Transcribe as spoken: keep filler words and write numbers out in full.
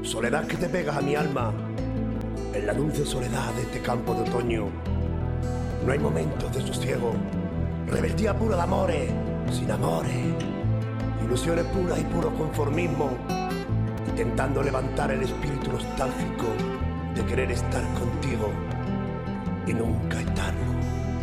Soledad que te pegas a mi alma en la dulce soledad de este campo de otoño. No hay momentos de sosiego, rebeldía pura de amores, sin amores, ilusiones puras y puro conformismo, intentando levantar el espíritu nostálgico de querer estar contigo y nunca estarlo.